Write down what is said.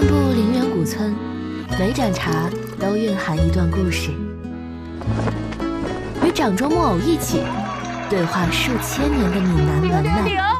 漫步陵园古村，每盏茶都蕴含一段故事。与掌中木偶一起对话数千年的闽南文呢。